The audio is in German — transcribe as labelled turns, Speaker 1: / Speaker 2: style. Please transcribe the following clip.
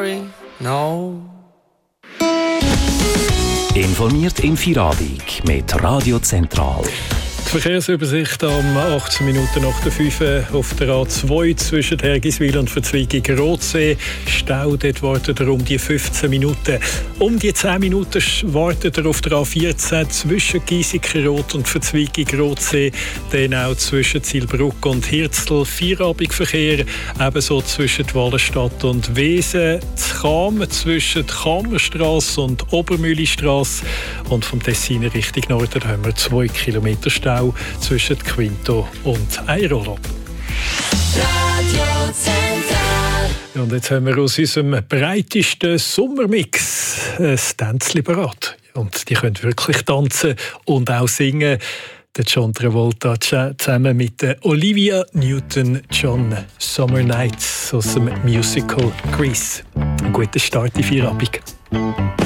Speaker 1: sorry, no.
Speaker 2: Informiert im Feierabend mit Radio Zentral.
Speaker 3: Die Verkehrsübersicht am 18 Minuten nach der 5 auf der A2 zwischen Hergiswil und Verzweigung Rothsee. Stau, dort wartet er um die 15 Minuten. Um die 10 Minuten wartet er auf der A14 zwischen Giesikenroth und Verzweigung Rothsee. Dann auch zwischen Zielbruck und Hirzl Feierabendverkehr. Ebenso zwischen Wallenstadt und Wesen. Zu Cham zwischen Kammerstrasse und Obermühlistrasse. Und vom Tessin Richtung Norden haben wir 2 Kilometer Stau zwischen Quinto und Airolo. Und jetzt haben wir aus unserem breitesten Sommermix ein Tänzchen parat. Und die können wirklich tanzen und auch singen. Der John Travolta zusammen mit Olivia Newton-John, Summer Nights aus dem Musical Grease. Ein guter Start in Feierabend.